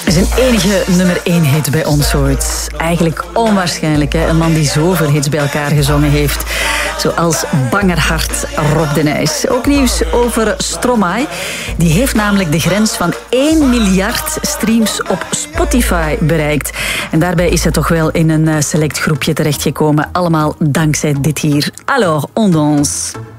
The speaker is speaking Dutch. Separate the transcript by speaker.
Speaker 1: Zijn enige nummer 1 hit bij ons ooit. Eigenlijk onwaarschijnlijk, hè? Een man die zoveel hits bij elkaar gezongen heeft. Zoals Bangerhart Rob de Nijs. Ook nieuws over Stromae. Die heeft namelijk de grens van 1 miljard streams op Spotify bereikt. En daarbij is hij toch wel in een select groepje terechtgekomen. Allemaal dankzij dit hier. Alors, on danse.